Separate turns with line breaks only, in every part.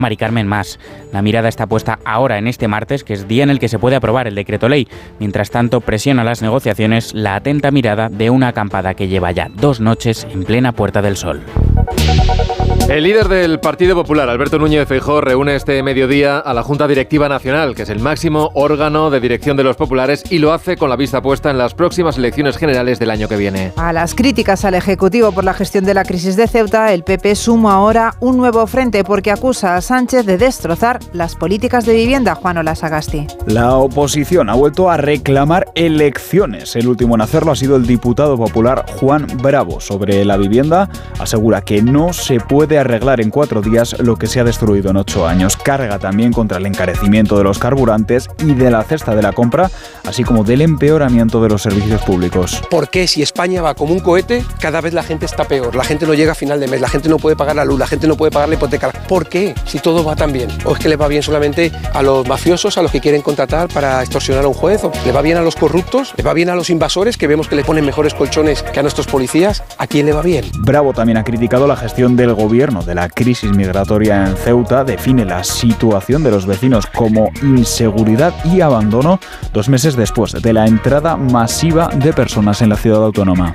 Mari Carmen, más. La mirada está puesta ahora en este martes, que es día en el que se puede aprobar el decreto ley. Mientras tanto, presiona las negociaciones la atenta mirada de una acampada que lleva ya 2 noches en plena Puerta del Sol.
El líder del Partido Popular, Alberto Núñez Feijóo, reúne este mediodía a la Junta Directiva Nacional, que es el máximo órgano de dirección de los populares, y lo hace con la vista puesta en las próximas elecciones generales del año que viene.
A las críticas al Ejecutivo por la gestión de la crisis de Ceuta, el PP suma ahora un nuevo frente porque acusa a Sánchez de destrozar las políticas de vivienda. Juan Olasagasti.
La oposición ha vuelto a reclamar elecciones. El último en hacerlo ha sido el diputado popular Juan Bravo. Sobre la vivienda, asegura que no se puede arreglar en 4 días lo que se ha destruido en 8 años. Carga también contra el encarecimiento de los carburantes y de la cesta de la compra, así como del empeoramiento de los servicios públicos.
¿Por qué si España va como un cohete, cada vez la gente está peor? La gente no llega a final de mes, la gente no puede pagar la luz, la gente no puede pagar la hipoteca. ¿Por qué? Si todo va tan bien. ¿O es que le va bien solamente a los mafiosos, a los que quieren contratar para extorsionar a un juez? ¿O le va bien a los corruptos? ¿Le va bien a los invasores, que vemos que le ponen mejores colchones que a nuestros policías? ¿A quién le va bien?
Bravo también ha criticado la gestión del gobierno de la crisis migratoria en Ceuta. Define la situación de los vecinos como inseguridad y abandono 2 meses después de la entrada masiva de personas en la ciudad autónoma.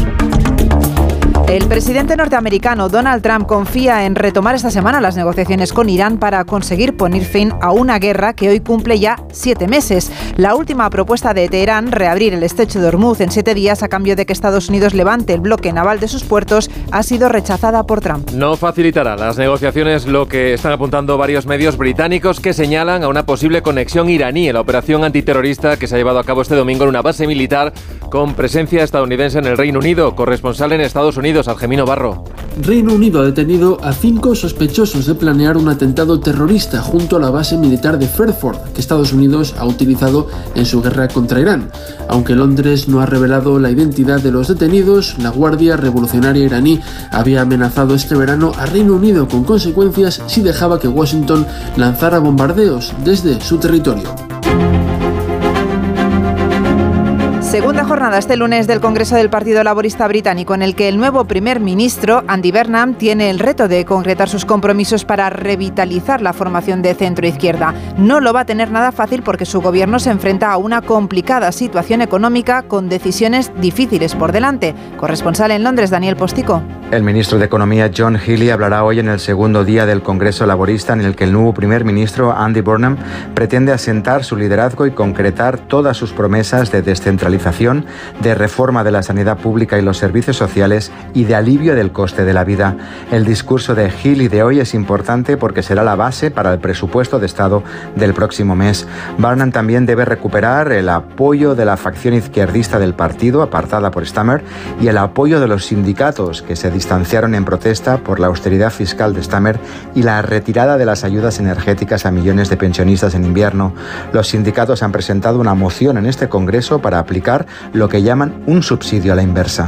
El presidente norteamericano Donald Trump confía en retomar esta semana las negociaciones con Irán para conseguir poner fin a una guerra que hoy cumple ya 7 meses. La última propuesta de Teherán, reabrir el estrecho de Hormuz en 7 días a cambio de que Estados Unidos levante el bloque naval de sus puertos, ha sido rechazada por Trump.
No facilitará las negociaciones lo que están apuntando varios medios británicos, que señalan a una posible conexión iraní en la operación antiterrorista que se ha llevado a cabo este domingo en una base militar con presencia estadounidense en el Reino Unido. Corresponsal en Estados Unidos, Algemino Barro.
Reino Unido ha detenido a 5 sospechosos de planear un atentado terrorista junto a la base militar de Fairford, que Estados Unidos ha utilizado en su guerra contra Irán. Aunque Londres no ha revelado la identidad de los detenidos, la Guardia Revolucionaria iraní había amenazado este verano a Reino Unido con consecuencias si dejaba que Washington lanzara bombardeos desde su territorio.
Segunda jornada este lunes del Congreso del Partido Laborista Británico, en el que el nuevo primer ministro, Andy Burnham, tiene el reto de concretar sus compromisos para revitalizar la formación de centro-izquierda. No lo va a tener nada fácil porque su gobierno se enfrenta a una complicada situación económica con decisiones difíciles por delante. Corresponsal en Londres, Daniel Postico.
El ministro de Economía, John Healey, hablará hoy en el segundo día del Congreso Laborista, en el que el nuevo primer ministro, Andy Burnham, pretende asentar su liderazgo y concretar todas sus promesas de descentralización, de reforma de la sanidad pública y los servicios sociales y de alivio del coste de la vida. El discurso de Healey de hoy es importante porque será la base para el presupuesto de Estado del próximo mes. Burnham también debe recuperar el apoyo de la facción izquierdista del partido, apartada por Stammer, y el apoyo de los sindicatos, que se distanciaron en protesta por la austeridad fiscal de Stammer y la retirada de las ayudas energéticas a millones de pensionistas en invierno. Los sindicatos han presentado una moción en este Congreso para aplicar lo que llaman un subsidio a la inversa.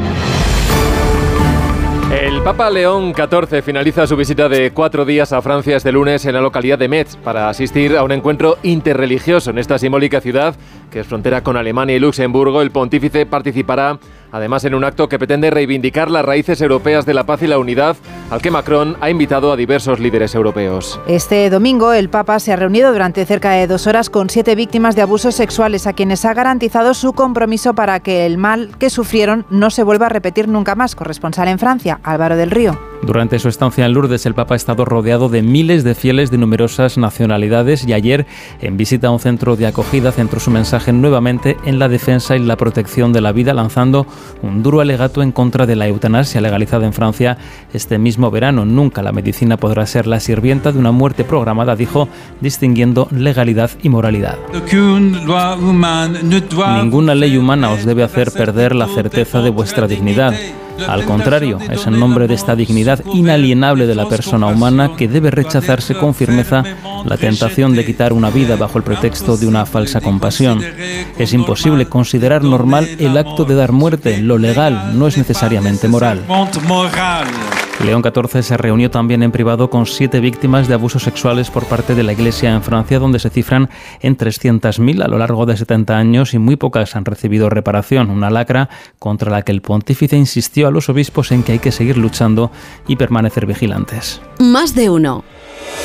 El Papa León XIV finaliza su visita de 4 días a Francia este lunes en la localidad de Metz para asistir a un encuentro interreligioso en esta simbólica ciudad que es frontera con Alemania y Luxemburgo. El pontífice participará además en un acto que pretende reivindicar las raíces europeas de la paz y la unidad, al que Macron ha invitado a diversos líderes europeos.
Este domingo el Papa se ha reunido durante cerca de 2 horas con 7 víctimas de abusos sexuales, a quienes ha garantizado su compromiso para que el mal que sufrieron no se vuelva a repetir nunca más. Corresponsal en Francia, Álvaro del Río.
Durante su estancia en Lourdes, el Papa ha estado rodeado de miles de fieles de numerosas nacionalidades y ayer, en visita a un centro de acogida, centró su mensaje nuevamente en la defensa y la protección de la vida, lanzando un duro alegato en contra de la eutanasia legalizada en Francia este mismo verano. Nunca la medicina podrá ser la sirvienta de una muerte programada, dijo, distinguiendo legalidad y moralidad. Ninguna ley humana os debe hacer perder la certeza de vuestra dignidad. Al contrario, es en nombre de esta dignidad inalienable de la persona humana que debe rechazarse con firmeza la tentación de quitar una vida bajo el pretexto de una falsa compasión. Es imposible considerar normal el acto de dar muerte. Lo legal no es necesariamente moral. León XIV se reunió también en privado con 7 víctimas de abusos sexuales por parte de la Iglesia en Francia, donde se cifran en 300.000 a lo largo de 70 años y muy pocas han recibido reparación. Una lacra contra la que el pontífice insistió a los obispos en que hay que seguir luchando y permanecer vigilantes.
Más de uno.